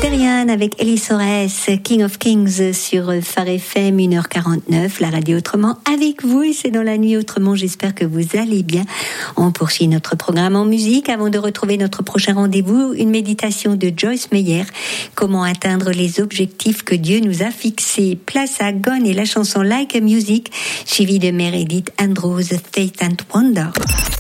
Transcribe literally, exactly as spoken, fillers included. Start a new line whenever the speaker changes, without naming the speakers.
Derian avec Elie Sorès, King of Kings sur Phare F M, une heure quarante-neuf, la radio autrement avec vous et c'est dans la nuit autrement, j'espère que vous allez bien. On poursuit notre programme en musique avant de retrouver notre prochain rendez-vous, une méditation de Joyce Meyer, comment atteindre les objectifs que Dieu nous a fixés. Place à Gone et la chanson Like a Music, suivie de Meredith Andrews, Faith and Wonder.